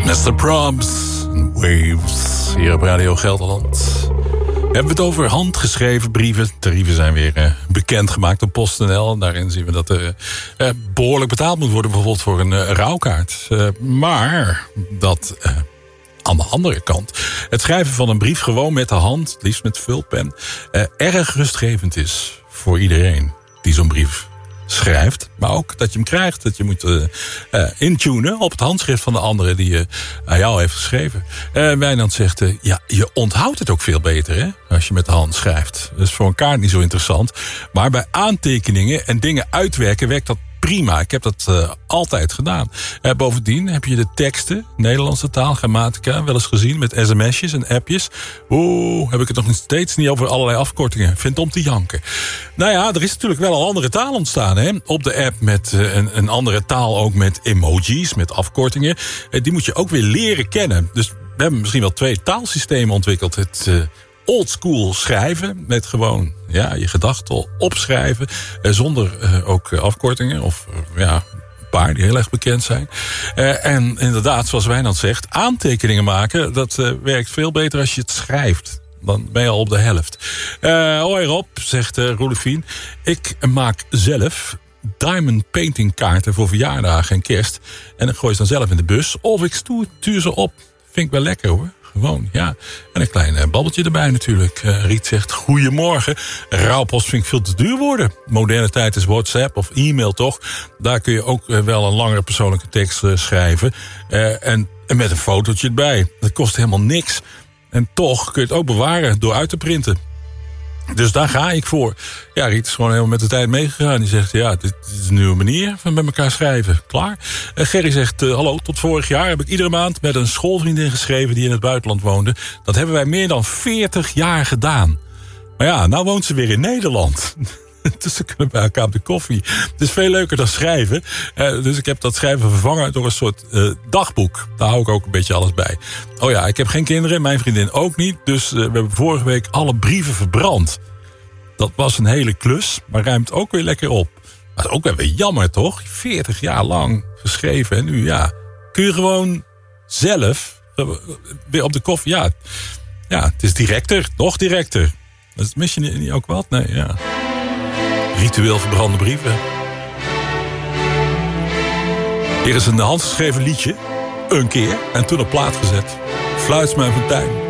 Mr. Probs en Waves hier op Radio Gelderland. We hebben het over handgeschreven brieven. Tarieven zijn weer bekendgemaakt op PostNL. Daarin zien we dat er behoorlijk betaald moet worden, bijvoorbeeld voor een rouwkaart. Maar dat aan de andere kant het schrijven van een brief gewoon met de hand, het liefst met vulpen, erg rustgevend is voor iedereen die zo'n brief schrijft, maar ook dat je hem krijgt, dat je moet intunen op het handschrift van de andere die aan jou heeft geschreven. Wijnand zegt, ja, je onthoudt het ook veel beter, hè, als je met de hand schrijft. Dat is voor een kaart niet zo interessant, maar bij aantekeningen en dingen uitwerken werkt dat prima. Ik heb dat altijd gedaan. Bovendien heb je de teksten, Nederlandse taal, grammatica, wel eens gezien met sms'jes en appjes. Heb ik het nog steeds niet over allerlei afkortingen. Vind om te janken. Nou ja, er is natuurlijk wel een andere taal ontstaan, hè? Op de app met een andere taal, ook met emojis, met afkortingen. Die moet je ook weer leren kennen. Dus we hebben misschien wel 2 taalsystemen ontwikkeld. Het oldschool schrijven met gewoon je gedachten opschrijven zonder ook afkortingen of een paar die heel erg bekend zijn. En inderdaad, zoals Wijnand zegt, aantekeningen maken, dat werkt veel beter als je het schrijft. Dan ben je al op de helft. Hoi Rob, zegt Roelefien. Ik maak zelf diamond painting kaarten voor verjaardagen en kerst. En ik gooi ze dan zelf in de bus of ik stuur ze op. Vind ik wel lekker hoor. Gewoon, ja. En een klein babbeltje erbij natuurlijk. Riet zegt, goedemorgen. Rouwpost vind ik veel te duur worden. Moderne tijd is WhatsApp of e-mail toch. Daar kun je ook wel een langere persoonlijke tekst schrijven. En met een fotootje erbij. Dat kost helemaal niks. En toch kun je het ook bewaren door uit te printen. Dus daar ga ik voor. Ja, Riet is gewoon helemaal met de tijd meegegaan. Die zegt, ja, dit is een nieuwe manier van met elkaar schrijven. Klaar. Gerry zegt, hallo, tot vorig jaar heb ik iedere maand met een schoolvriendin geschreven die in het buitenland woonde. Dat hebben wij meer dan 40 jaar gedaan. Maar ja, nou woont ze weer in Nederland. Dus dan kunnen we bij elkaar op de koffie. Het is veel leuker dan schrijven. Dus ik heb dat schrijven vervangen door een soort dagboek. Daar hou ik ook een beetje alles bij. Oh ja, ik heb geen kinderen, mijn vriendin ook niet. Dus we hebben vorige week alle brieven verbrand. Dat was een hele klus, maar ruimt ook weer lekker op. Maar ook wel weer jammer, toch? 40 jaar lang geschreven. En nu, kun je gewoon zelf weer op de koffie. Ja, het is directer, nog directer. Dat mis je niet ook wat? Nee, ja. Ritueel verbrande brieven. Hier is een handgeschreven liedje. Een keer. En toen op plaat gezet. Fluitsma en Fontijn.